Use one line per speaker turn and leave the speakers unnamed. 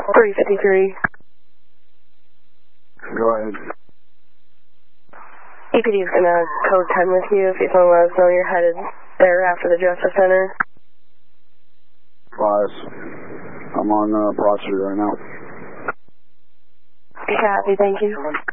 353.
Go ahead.
EPD is going to code 10 with you if you want to let us know you're headed there after the Justice Center.
Five. I'm on Broad Street right now.
Copy, thank you.